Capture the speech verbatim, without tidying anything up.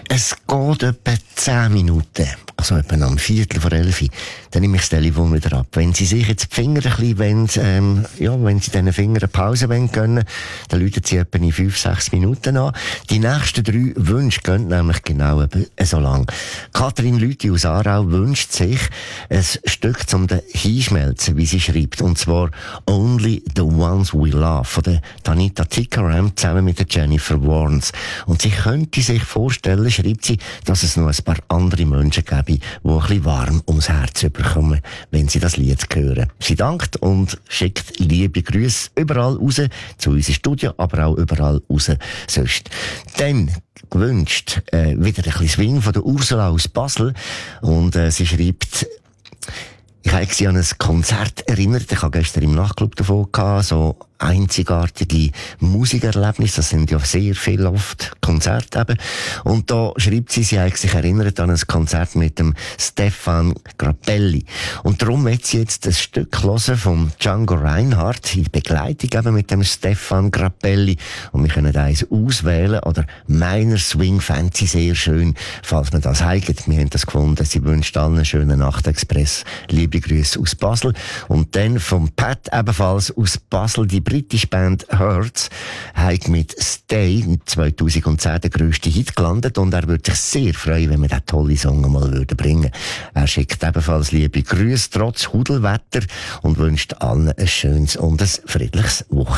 Es geht etwa zehn Minuten, also etwa am Viertel vor elf, dann nehme ich das Telefon wieder ab. Wenn Sie sich jetzt die Finger ein bisschen wollen, ähm, ja, wenn Sie diesen Fingern eine Pause wollen gönnen, dann läuten Sie etwa in fünf, sechs Minuten an. Die nächsten drei Wünsche gehen nämlich genau so lang. Kathrin Lüthi aus Aarau wünscht sich ein Stück zum Hinschmelzen, wie sie schreibt, und zwar Only the Ones We Love von der Tanita Tikaram zusammen mit der Jennifer Warnes. Und sie könnte sich vorstellen, schreibt sie, dass es noch ein paar andere Menschen gäbe, die ein bisschen warm ums Herz bekommen, wenn sie das Lied hören. Sie dankt und schickt liebe Grüße überall raus, zu unserem Studio, aber auch überall raus sonst. Dann gewünscht äh, wieder ein bisschen Swing von der Ursula aus Basel, und äh, sie schreibt, ich habe sie an ein Konzert erinnert. Ich habe gestern im Nachtclub davon gehabt, so einzigartige Musikerlebnisse. Das sind ja sehr viel oft Konzerte eben. Und da schreibt sie, sie hat sich erinnert an ein Konzert mit dem Stefan Grappelli. Und darum wird sie jetzt ein Stück hören vom Django Reinhardt in Begleitung eben mit dem Stefan Grappelli. Und wir können eins auswählen, oder meiner Swing fände sie sehr schön, falls man das heigt. Wir haben das gefunden. Sie wünscht allen einen schönen Nachtexpress. Liebe Grüße aus Basel. Und dann vom Pat ebenfalls aus Basel, die britische Band Hurts hat mit Stay zweitausendzehn den grössten Hit gelandet, und er würde sich sehr freuen, wenn wir diesen tollen Song mal würden bringen. Er schickt ebenfalls liebe Grüße trotz Hudelwetter und wünscht allen ein schönes und ein friedliches Wochenende.